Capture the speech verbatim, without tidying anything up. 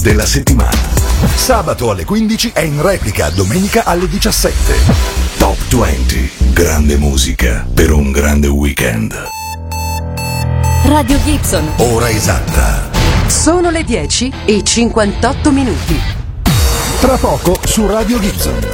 della settimana. Sabato alle quindici e in replica domenica alle diciassette. Top venti. Grande musica per un grande weekend. Radio Gibson. Ora esatta. Sono le dieci e cinquantotto minuti. Tra poco su Radio Gibson.